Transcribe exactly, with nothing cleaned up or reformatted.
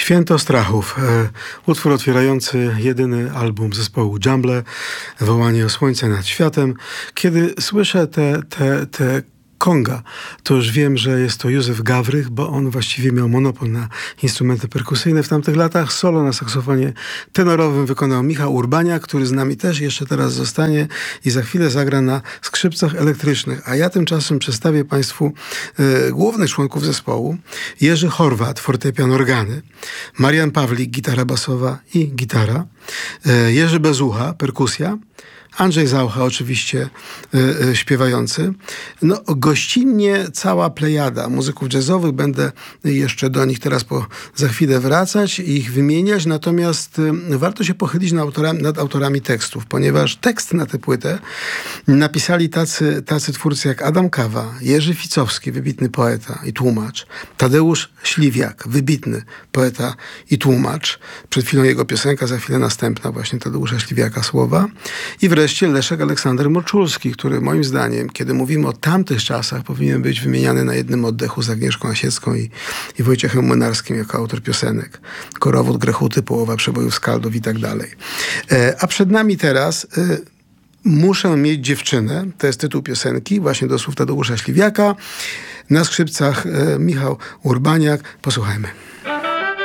Święto Strachów. E, utwór otwierający jedyny album zespołu Jumble, Wołanie o słońce nad światem. Kiedy słyszę te, te, te konga, to już wiem, że jest to Józef Gawrych, bo on właściwie miał monopol na instrumenty perkusyjne w tamtych latach. Solo na saksofonie tenorowym wykonał Michał Urbaniak, który z nami też jeszcze teraz zostanie i za chwilę zagra na skrzypcach elektrycznych. A ja tymczasem przedstawię Państwu e, głównych członków zespołu. Jerzy Horwat, fortepian, organy. Marian Pawlik, gitara basowa i gitara. E, Jerzy Bezucha, perkusja. Andrzej Zaucha oczywiście y, y, śpiewający. No, gościnnie cała plejada muzyków jazzowych. Będę jeszcze do nich teraz po, za chwilę wracać i ich wymieniać. Natomiast y, warto się pochylić nad autorami, nad autorami tekstów, ponieważ tekst na tę płytę napisali tacy, tacy twórcy jak Adam Kawa, Jerzy Ficowski, wybitny poeta i tłumacz, Tadeusz Śliwiak, wybitny poeta i tłumacz. Przed chwilą jego piosenka, za chwilę następna właśnie Tadeusza Śliwiaka słowa. I wreszcie Leszek Aleksander Moczulski, który moim zdaniem, kiedy mówimy o tamtych czasach, powinien być wymieniany na jednym oddechu z Agnieszką Osiecką i, i Wojciechem Młynarskim jako autor piosenek. Korowód, Grechuty, Połowa przebojów Skaldów i tak dalej. E, a przed nami teraz e, Muszę mieć dziewczynę. To jest tytuł piosenki, właśnie do słów Tadeusza Śliwiaka. Na skrzypcach e, Michał Urbaniak. Posłuchajmy.